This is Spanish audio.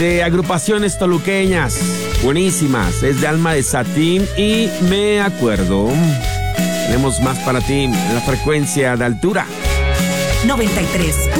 de agrupaciones toluqueñas. Buenísimas. Es de Alma de Satín y Me Acuerdo. Tenemos más para ti en la frecuencia de altura. 93.1